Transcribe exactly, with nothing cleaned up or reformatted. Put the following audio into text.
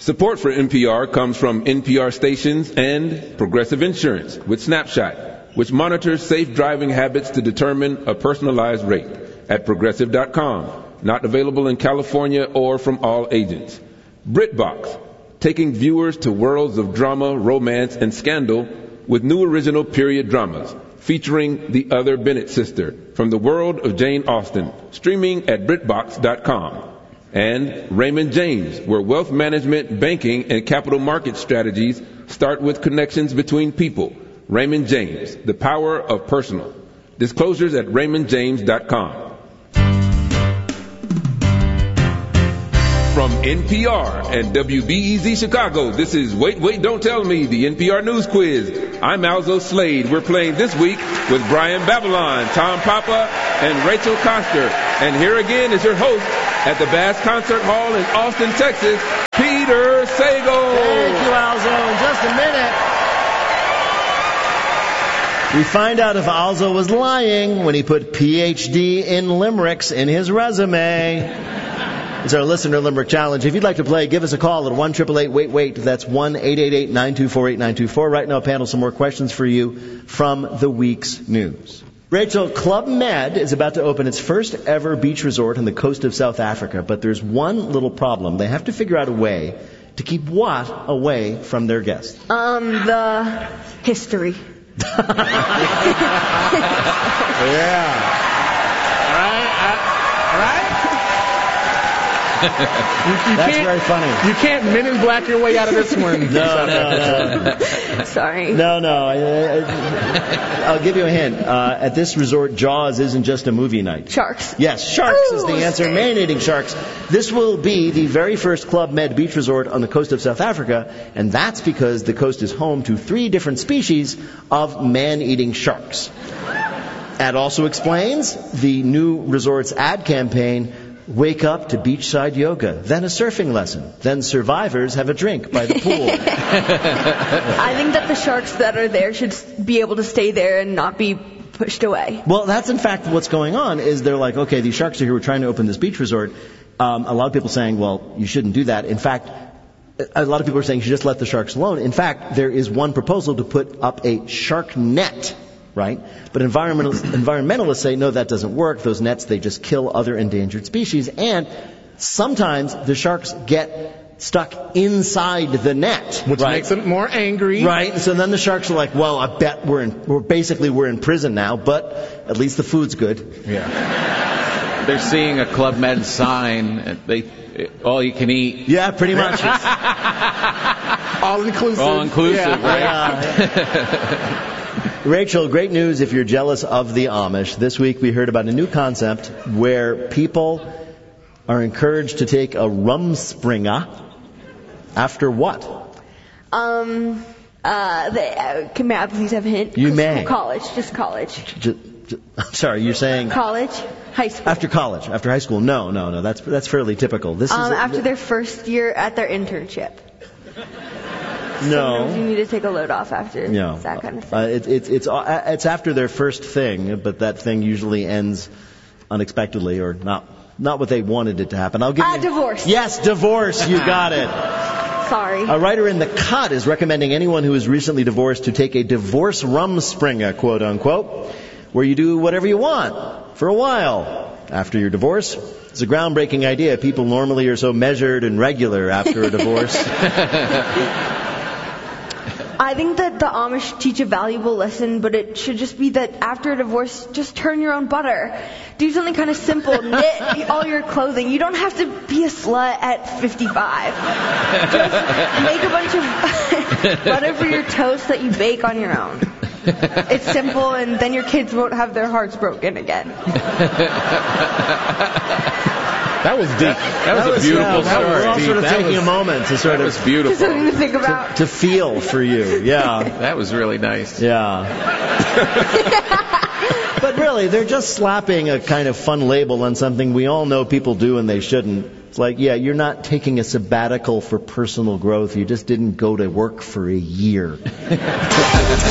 Support for N P R comes from N P R stations and Progressive Insurance with Snapshot, which monitors safe driving habits to determine a personalized rate at progressive dot com. Not available in California or from all agents. BritBox, taking viewers to worlds of drama, romance, and scandal with new original period dramas featuring the other Bennett sister from the world of Jane Austen, streaming at brit box dot com. And Raymond James, where wealth management, banking, and capital market strategies start with connections between people. Raymond James, the power of personal. Disclosures at raymond james dot com. From N P R and W B E Z Chicago, this is Wait, Wait, Don't Tell Me, the N P R News Quiz. I'm Alzo Slade. We're playing this week with Brian Babylon, Tom Papa, and Rachel Koster. And here again is your host at the Bass Concert Hall in Austin, Texas, Peter Sagal. Thank you, Alzo. In just a minute, we find out if Alzo was lying when he put P H D in limericks in his resume. It's our Listener Limerick Challenge. If you'd like to play, give us a call at one eight eight eight wait wait. That's one eight eight eight nine two four eight nine two four. Right now, panel, some more questions for you from the week's news. Rachel, Club Med is about to open its first ever beach resort on the coast of South Africa, but there's one little problem. They have to figure out a way to keep what away from their guests? Um, the history. Yeah. Right? Uh, right? You, you That's very funny. You can't Men in Black your way out of this one. No, no, no. Sorry. No, no. I, I, I'll give you a hint. Uh, at this resort, Jaws isn't just a movie night. Sharks. Yes, sharks Ooh. is the answer. Man-eating sharks. This will be the very first Club Med beach resort on the coast of South Africa, and that's because the coast is home to three different species of man-eating sharks. That also explains the new resort's ad campaign, wake up to beachside yoga, then a surfing lesson, then survivors have a drink by the pool. I think that the sharks that are there should be able to stay there and not be pushed away. Well, that's in fact what's going on, is they're like, okay, these sharks are here, we're trying to open this beach resort. Um, a lot of people saying, well, you shouldn't do that. In fact, a lot of people are saying you should just let the sharks alone. In fact, there is one proposal to put up a shark net, right? But environmentalists, environmentalists say, no, that doesn't work. Those nets, they just kill other endangered species. And sometimes the sharks get stuck inside the net. Which right? makes them more angry. Right. So then the sharks are like, well, I bet we're in, we're basically we're in prison now, but at least the food's good. Yeah. They're seeing a Club Med sign, and they, all you can eat. Yeah, pretty much. All inclusive. All inclusive, yeah. right? Yeah. Rachel, great news if you're jealous of the Amish. This week we heard about a new concept where people are encouraged to take a rumspringa after what? Um, uh, they, uh, can may I please have a hint? You may. College, just college. J- j- I'm sorry, you're saying College, high school. after college, after high school? No, no, no. That's that's fairly typical. This Um, is a, after their first year at their internship. no. You need to take a load off after No, that kind of thing. uh, it, it, it's uh, it's after their first thing, but that thing usually ends unexpectedly or not not what they wanted it to happen. I'll give Ah, you divorce. Yes, divorce. You got it. Sorry. A writer in The Cut is recommending anyone who is recently divorced to take a divorce rumspringa, quote unquote, where you do whatever you want for a while after your divorce. It's a groundbreaking idea. People normally are so measured and regular after a divorce. I think that the Amish teach a valuable lesson, but it should just be that after a divorce, just turn your own butter. Do something kind of simple. Knit all your clothing. You don't have to be a slut at fifty-five. Just make a bunch of butter for your toast that you bake on your own. It's simple, and then your kids won't have their hearts broken again. That was deep. That, that was That a was- beautiful yeah, story. We're all sort of That taking was, a moment to sort that of was beautiful. Just something to think about. to feel for you. Yeah. That was really nice. Yeah. But really, they're just slapping a kind of fun label on something we all know people do and they shouldn't. It's like, yeah, you're not taking a sabbatical for personal growth. You just didn't go to work for a year.